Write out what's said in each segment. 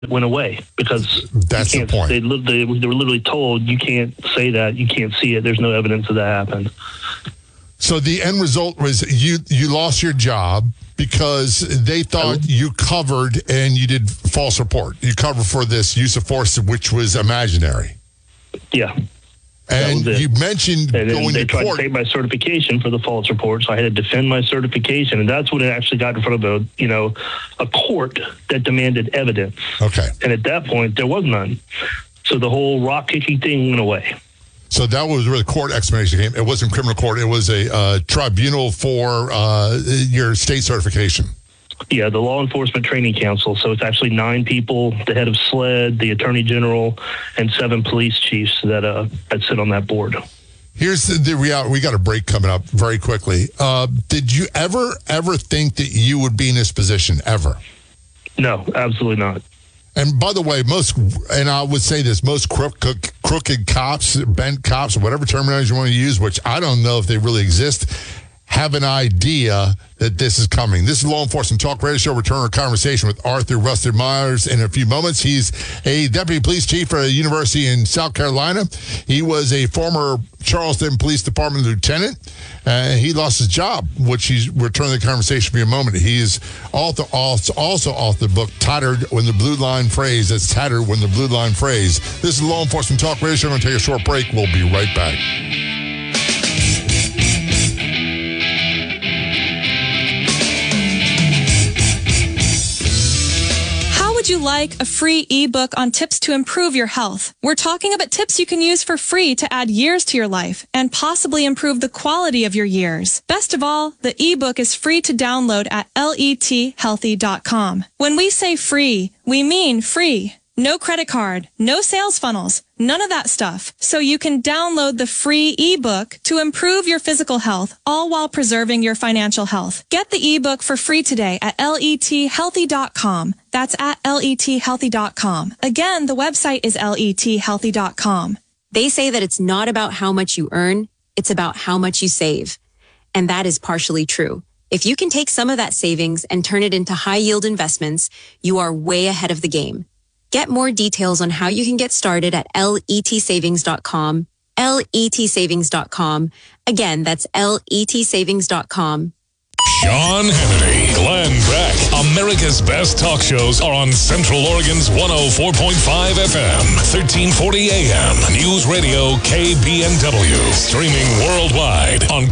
went away because that's the point. They were literally told, you can't say that, you can't see it. There's no evidence of that happened. So the end result was you lost your job because they thought you covered and you did false report. You covered for this use of force, which was imaginary. Yeah. And you mentioned going to court. They tried to take my certification for the false report, so I had to defend my certification, and that's when it actually got in front of a court that demanded evidence. Okay. And at that point, there was none. So the whole rock kicking thing went away. So that was where the court explanation came. It wasn't criminal court. It was a tribunal for your state certification. Yeah, the Law Enforcement Training Council. So it's actually 9 people, the head of SLED, the Attorney General, and 7 police chiefs that sit on that board. Here's the reality. We got a break coming up very quickly. Did you ever think that you would be in this position, ever? No, absolutely not. And by the way, most crooked cops, bent cops, whatever terminology you want to use, which I don't know if they really exist, have an idea that this is coming. This is Law Enforcement Talk Radio Show. Return our conversation with Arthur Rusted Myers in a few moments. He's a deputy police chief for a university in South Carolina. He was a former Charleston Police Department lieutenant. He lost his job, which he's returning the conversation for a moment. He is also author the book Tattered When the Blue Line Phrase. That's Tattered When the Blue Line Phrase. This is Law Enforcement Talk Radio Show. I'm going to take a short break. We'll be right back. Would you like a free ebook on tips to improve your health? We're talking about tips you can use for free to add years to your life and possibly improve the quality of your years. Best of all, the ebook is free to download at lethealthy.com. When we say free, we mean free. No credit card, no sales funnels, none of that stuff. So you can download the free ebook to improve your physical health, all while preserving your financial health. Get the ebook for free today at lethealthy.com. That's at lethealthy.com. Again, the website is lethealthy.com. They say that it's not about how much you earn, it's about how much you save. And that is partially true. If you can take some of that savings and turn it into high-yield investments, you are way ahead of the game. Get more details on how you can get started at letsavings.com, letsavings.com. Again, that's letsavings.com. Sean Hannity, Glenn Beck. America's best talk shows are on Central Oregon's 104.5 FM, 1340 AM, News Radio KBNW. Streaming worldwide on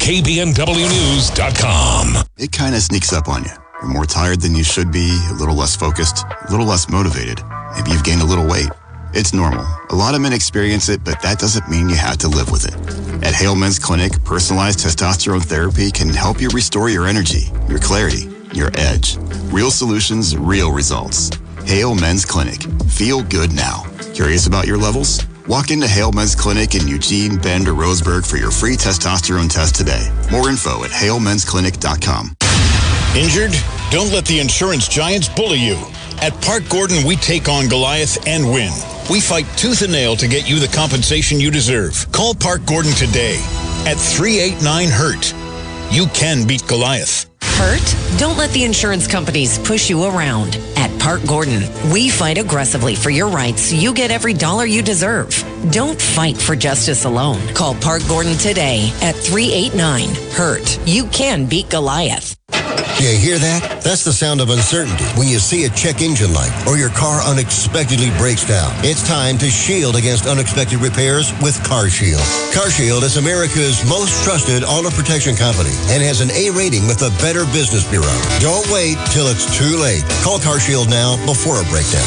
KBNWnews.com. It kind of sneaks up on you. You're more tired than you should be, a little less focused, a little less motivated. Maybe you've gained a little weight. It's normal. A lot of men experience it, but that doesn't mean you have to live with it. At Hale Men's Clinic, personalized testosterone therapy can help you restore your energy, your clarity, your edge. Real solutions, real results. Hale Men's Clinic. Feel good now. Curious about your levels? Walk into Hale Men's Clinic in Eugene, Bend, or Roseburg for your free testosterone test today. More info at halemensclinic.com. Injured? Don't let the insurance giants bully you. At Park Gordon, we take on Goliath and win. We fight tooth and nail to get you the compensation you deserve. Call Park Gordon today at 389-HURT. You can beat Goliath. Hurt? Don't let the insurance companies push you around. At Park Gordon, we fight aggressively for your rights so you get every dollar you deserve. Don't fight for justice alone. Call Park Gordon today at 389-HURT. You can beat Goliath. You hear that? That's the sound of uncertainty when you see a check engine light or your car unexpectedly breaks down. It's time to shield against unexpected repairs with CarShield. CarShield is America's most trusted auto protection company and has an A rating with the Better Business Bureau. Don't wait till it's too late. Call CarShield now before a breakdown.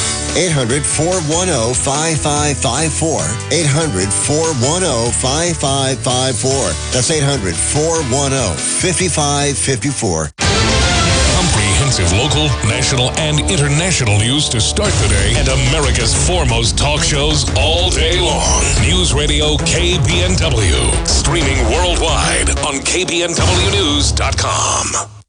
800-410-5554. 800-410-5554. That's 800-410-5554. Comprehensive local, national, and international news to start the day and America's foremost talk shows all day long. News Radio KBNW. Streaming worldwide on KBNWnews.com.